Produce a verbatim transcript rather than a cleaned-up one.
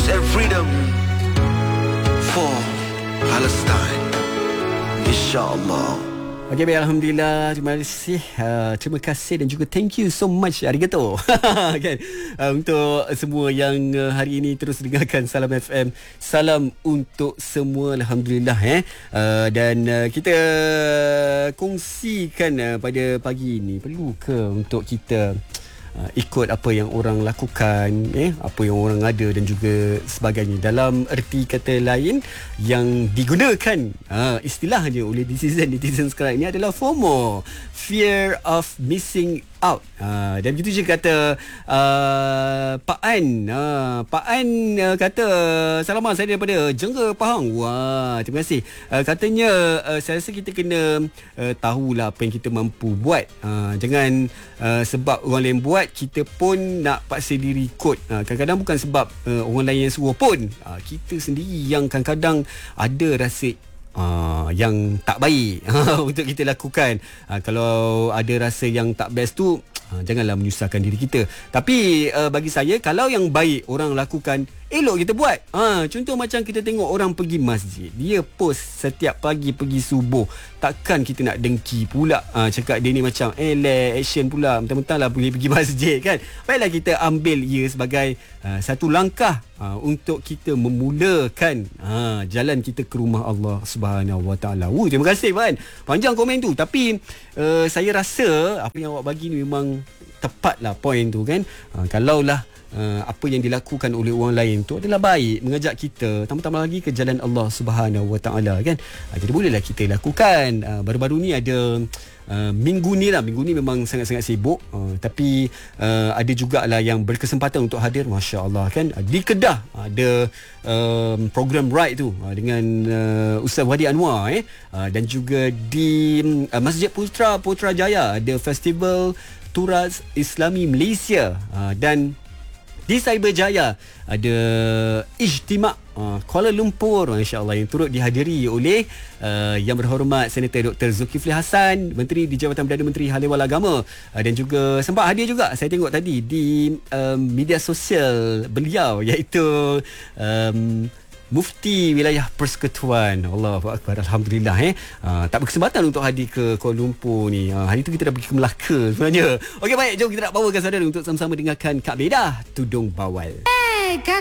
and freedom for Palestine, insyaAllah. Okey, baik, Alhamdulillah. Terima kasih. Uh, terima kasih dan juga thank you so much. Arigato. Kan? Uh, untuk semua yang uh, hari ini terus dengarkan Salam F M. Salam untuk semua, Alhamdulillah. Eh? Uh, dan uh, kita kongsikan uh, pada pagi ini. Perlu ke untuk kita Uh, ikut apa yang orang lakukan, eh, apa yang orang ada dan juga sebagainya. Dalam erti kata lain yang digunakan uh, istilahnya oleh netizen-netizen sekarang ini adalah FOMO, fear of missing out. Uh, dan begitu je kata uh, Pak An. Uh, Pak An uh, kata, "Salaman, saya daripada Jengka, Pahang." Wah, terima kasih. Uh, katanya uh, saya rasa kita kena uh, tahulah apa yang kita mampu buat. Uh, jangan uh, sebab orang lain buat kita pun nak paksa diri ikut. Uh, kadang-kadang bukan sebab uh, orang lain yang suruh pun. Uh, kita sendiri yang kadang-kadang ada rasa Uh, yang tak baik untuk kita lakukan. Uh, kalau ada rasa yang tak best tu, uh, janganlah menyusahkan diri kita. Tapi uh, bagi saya, kalau yang baik orang lakukan, elok kita buat. Ha, contoh macam kita tengok orang pergi masjid, dia post setiap pagi pergi subuh. Takkan kita nak dengki pula, ha, cakap dia ni macam eleh, action pula, mentang-mentang lah pergi, pergi masjid kan. Baiklah kita ambil ia sebagai uh, satu langkah uh, untuk kita memulakan uh, jalan kita ke rumah Allah Subhanahu Wa Taala. Uh, terima kasih Pan. Panjang komen tu, tapi uh, saya rasa apa yang awak bagi ni memang tepatlah point tu kan. Uh, kalaulah Uh, apa yang dilakukan oleh orang lain tu adalah baik, mengajak kita tambah-tambah lagi ke jalan Allah Subhanahu Wa Taala kan. Uh, jadi bolehlah kita lakukan. Uh, baru-baru ni ada uh, minggu ni lah, minggu ni memang sangat-sangat sibuk, uh, tapi uh, ada jugalah yang berkesempatan untuk hadir, masya-Allah kan. Uh, di Kedah ada um, program Ride tu uh, dengan uh, Ustaz Wadi Anwar eh uh, dan juga di uh, Masjid Putra Putrajaya ada Festival Turas Islami Malaysia, uh, dan di Cyberjaya ada Ijtima' uh, Kuala Lumpur, insya-Allah, yang turut dihadiri oleh uh, Yang Berhormat Senator Doktor Zulkifli Hasan, Menteri di Jabatan Perdana Menteri Hal Ehwal Agama, uh, dan juga sempat hadir juga, saya tengok tadi di um, media sosial beliau, iaitu um, Mufti Wilayah Persekutuan. Allahu Akbar, Alhamdulillah eh. Uh, tak berkesempatan untuk hadir ke Kuala Lumpur ni. Uh, hari tu kita dah pergi ke Melaka sebenarnya. Okey, baik, jom kita nak bawakan saudara untuk sama-sama dengarkan Kak Bedah, Tudung Bawal. Hey,